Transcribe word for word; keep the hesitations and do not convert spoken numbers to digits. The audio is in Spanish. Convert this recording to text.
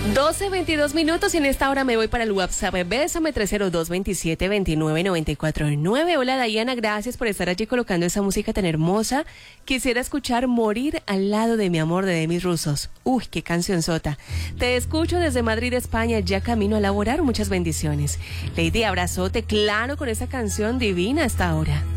doce veintidós minutos y en esta hora me voy para el WhatsApp. Bésame tres cero dos, veintisiete, veintinueve, noventa y cuatro nueve. Hola Diana, gracias por estar allí colocando esa música tan hermosa. Quisiera escuchar Morir al lado de mi amor de Demis Rusos. Uy, qué cancionzota. Te escucho desde Madrid, España, ya camino a laborar. Muchas bendiciones. Lady, abrazote, claro, con esa canción divina hasta ahora.